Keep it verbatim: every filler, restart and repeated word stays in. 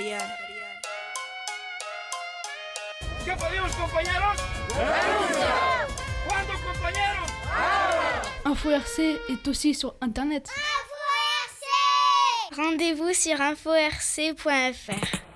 material. ¿Qué pedimos, compañeros? ¡Denuncia! ¿Cuándo, compañeros? ¡Ahora! Info R C est aussi sur Internet. Info R C! Rendez-vous sur info r c point f r.